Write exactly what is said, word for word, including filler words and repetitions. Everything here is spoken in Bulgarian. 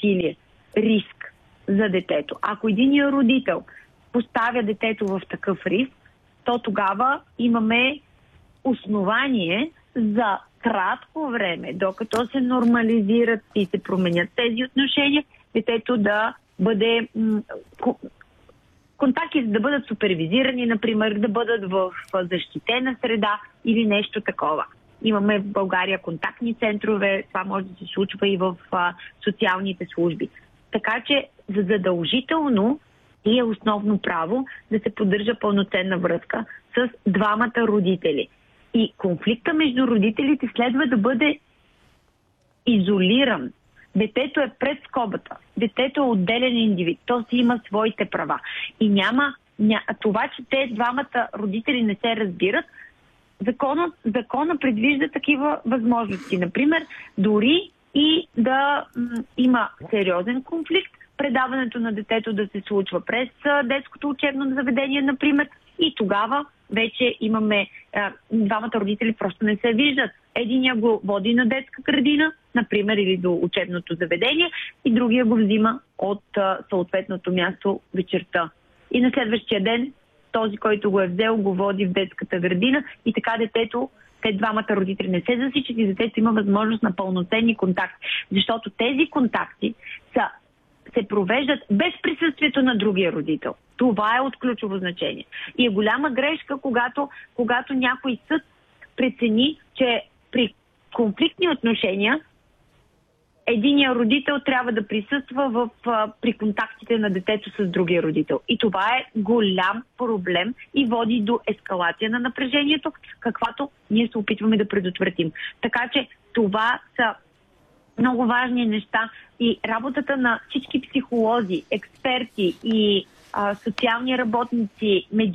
насилие, риск за детето. Ако един родител поставя детето в такъв риск, то тогава имаме основание за кратко време, докато се нормализират и се променят тези отношения, детето да бъде м- контакти да бъдат супервизирани, например, да бъдат в защитена среда или нещо такова. Имаме в България контактни центрове, това може да се случва и в а, социалните служби. Така че задължително и е основно право да се поддържа пълноценна връзка с двамата родители. И конфликта между родителите следва да бъде изолиран. Детето е пред скобата. Детето е отделен индивид. То си има своите права. И няма, ня... това, че те двамата родители не се разбират, законът, закона предвижда такива възможности. Например, дори и да м- има сериозен конфликт, предаването на детето да се случва през а, детското учебно заведение, например, и тогава вече имаме а, двамата родители просто не се виждат. Единия го води на детска градина, например, или до учебното заведение, и другия го взима от а, съответното място вечерта. И на следващия ден този, който го е взел, го води в детската градина и така детето, те двамата родители не се засичат и детето има възможност на пълноценни контакти. Защото тези контакти са, се провеждат без присъствието на другия родител. Това е от ключово значение. И е голяма грешка, когато, когато някой съд прецени, че при конфликтни отношения единият родител трябва да присъства в, а, при контактите на детето с другия родител. И това е голям проблем и води до ескалация на напрежението, каквато ние се опитваме да предотвратим. Така че това са много важни неща и работата на всички психолози, експерти и а, социални работници, медици,